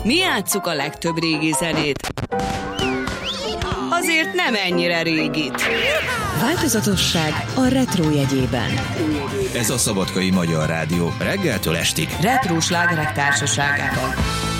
Mi játsszuk a legtöbb régi zenét. Azért nem ennyire régit. Változatosság a retro jegyében. Ez a Szabadkai Magyar Rádió reggeltől estig Retro slágerek társaságában.